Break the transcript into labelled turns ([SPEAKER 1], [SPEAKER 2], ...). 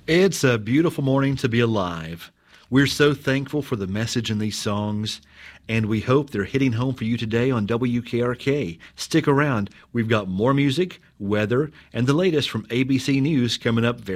[SPEAKER 1] It's a beautiful morning to be alive. We're so thankful for the message in these songs, and we hope they're hitting home for you today on WKRK. Stick around. We've got more music, weather, and the latest from ABC News coming up very